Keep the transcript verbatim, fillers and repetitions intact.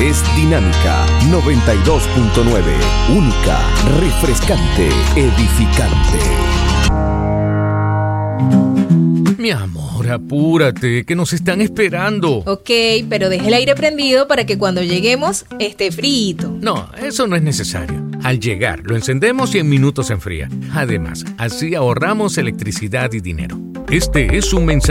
es Dinámica noventa y dos punto nueve. Única, refrescante, edificante. Mi amor, apúrate, que nos están esperando. Ok, pero deje el aire prendido para que cuando lleguemos esté frito. No, eso no es necesario. Al llegar, lo encendemos y en minutos se enfría. Además, así ahorramos electricidad y dinero. Este es un mensaje